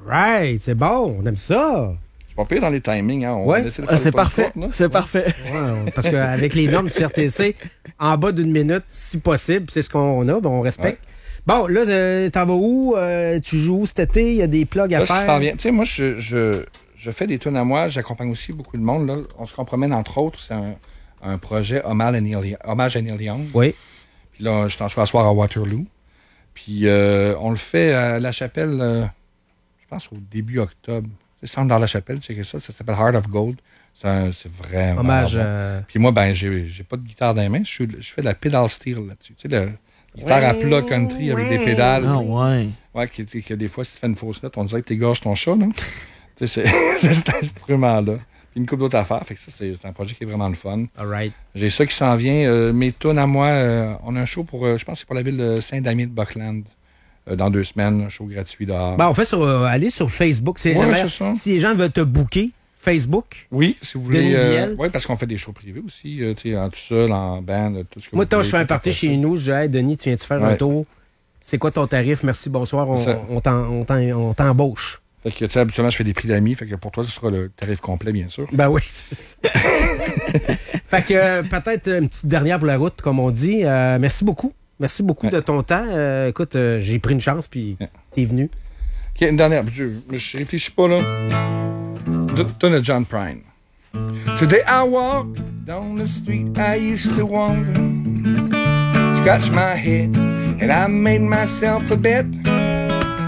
Right, c'est bon, on aime ça. C'est pas pire dans les timings. Hein? Ouais. C'est parfait. C'est parfait. Ouais, parce qu'avec les normes du CRTC, en bas d'une minute, si possible, c'est ce qu'on a, ben on respecte. Ouais. Bon, là, t'en vas où? Tu joues où cet été? Il y a des plugs à faire? Tu sais, moi, je fais des tunes à moi. J'accompagne aussi beaucoup de monde. Là. On se compromène, entre autres. C'est un projet hommage à Neil Young. Oui. Puis là, je t'en suis à soir à Waterloo. Puis on le fait à La Chapelle, je pense au début octobre. C'est Centre dans La Chapelle, tu sais ça s'appelle Heart of Gold. C'est vraiment hommage bon. Puis moi, ben, j'ai pas de guitare dans les mains. Je fais de la pedal steel là-dessus. Tu sais, la guitare à plat country avec des pédales. Ah ouais. Ouais, que des fois, si tu fais une fausse note, on dirait que t'égorges ton chat, là. Tu sais, c'est cet instrument-là. Puis une couple d'autres affaires. Fait que ça, c'est un projet qui est vraiment le fun. All right. J'ai ça qui s'en vient. Mes tunes à moi, on a un show pour, je pense que c'est pour la ville de Saint-Damien de Buckland. Dans 2 semaines, un show gratuit dehors. Ben, on fait aller sur Facebook. C'est ça. Si les gens veulent te booker, Facebook. Oui, si vous voulez. Oui, parce qu'on fait des shows privés aussi, tu sais, en tout seul, en band, tout ce que moi, vous voulez. Je fais un party chez nous, je dis, hey, Denis, tu viens-tu faire un tour? C'est quoi ton tarif? Merci, bonsoir, on t'embauche. Fait que, tu sais, habituellement, je fais des prix d'amis, fait que pour toi, ce sera le tarif complet, bien sûr. Ben oui, c'est ça. Fait que peut-être une petite dernière pour la route, comme on dit. Merci beaucoup. Merci beaucoup de ton temps. Écoute, j'ai pris une chance, puis t'es venu. OK, une dernière. Je réfléchis pas, là. Donne John Prine. Today I walk down the street I used to wander. Scratch my head and I made myself a bet.